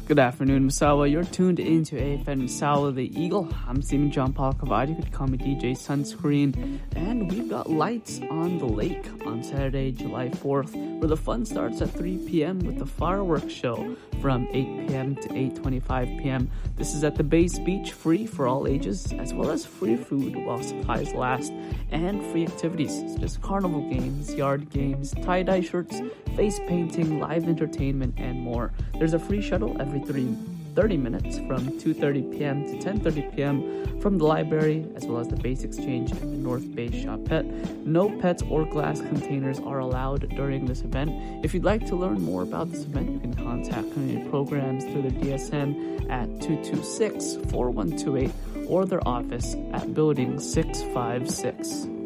Good afternoon, Misawa. You're tuned into AFN Misawa, the Eagle. I'm Stephen John Paul Cavadi. You could call me DJ Sunscreen. And we've got lights on the lake on Saturday, July 4th, where the fun starts at 3 p.m. with the fireworks show from 8 p.m. to 8:25 p.m. This is at the Base Beach, free for all ages, as well as free food while supplies last, and free activities such as carnival games, yard games, tie-dye shirts, face painting, live entertainment, and more. There's a free shuttle every 30 minutes from 2:30 p.m. to 10:30 p.m. from the library, as well as the Base Exchange and the North Bay Shop Pet. No pets or glass containers are allowed during this event. If you'd like to learn more about this event, you can contact community programs through their DSN at 226-4128 or their office at Building 656.